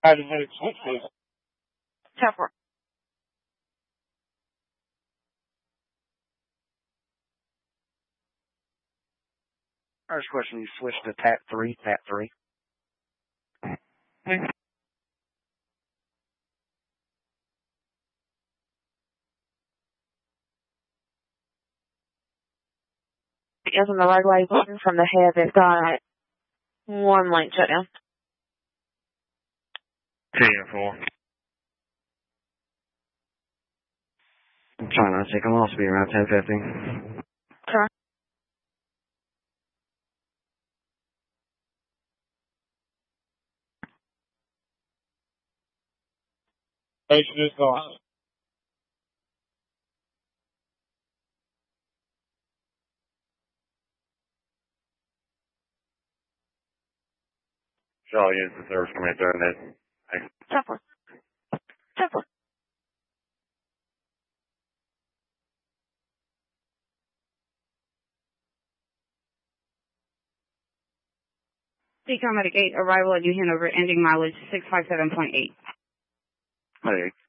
Tougher. First question, you switched to TAP 3, TAP 3. Because in the right way, from the head, they've got one lane shutdown. 10-4. I'm trying not to take a loss, be around 10-15. Sure. Station is gone. Shaw units and service coming through and that. Tougher. Tougher. Decom at a gate, arrival at New Hanover, ending mileage 657.8. Hey.